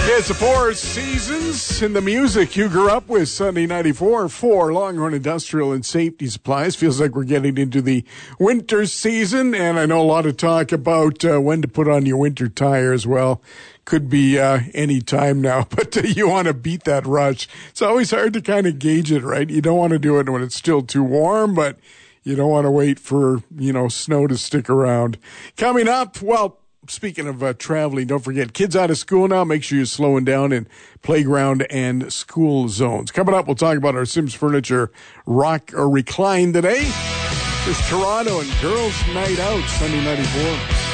It's the Four Seasons in the music you grew up with. Sunday 94 for Longhorn Industrial and Safety Supplies. Feels like we're getting into the winter season, and I know a lot of talk about when to put on your winter tires. Well, could be any time now, but you want to beat that rush. It's always hard to kind of gauge it, right? You don't want to do it when it's still too warm, but you don't want to wait for, snow to stick around. Coming up, well, speaking of traveling, don't forget, kids out of school now, make sure you're slowing down in playground and school zones. Coming up, we'll talk about our Sims Furniture Rock or Recline today. There's Toronto and Girls Night Out, Sunday 94.